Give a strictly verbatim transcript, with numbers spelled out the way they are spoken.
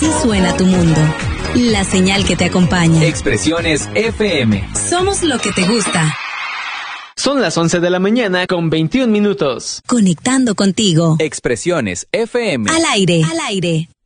Así suena tu mundo. La señal que te acompaña. Expresiones F M. Somos lo que te gusta. Son las once de la mañana con veintiún minutos. Conectando contigo. Expresiones F M. Al aire. Al aire.